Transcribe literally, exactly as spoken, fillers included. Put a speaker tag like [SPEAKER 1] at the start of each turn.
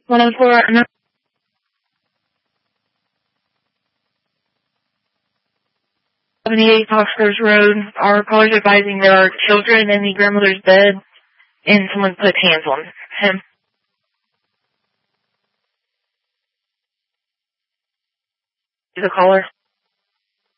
[SPEAKER 1] one oh four, no. seventy-eight Foxford Road. Our callers advising there are children in the grandmother's bed and someone put hands on him. The caller.